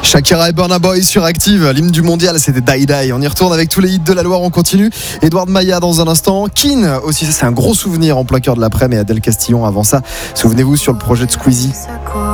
Shakira et Burna Boy sur Active, l'hymne du mondial, c'était Die Die. On y retourne avec tous les hits de la Loire, on continue. Edouard Maya dans un instant. Keane aussi, ça c'est un gros souvenir en plein cœur de l'après, mais Adèle Castillon avant ça. Souvenez-vous sur le projet de Squeezie.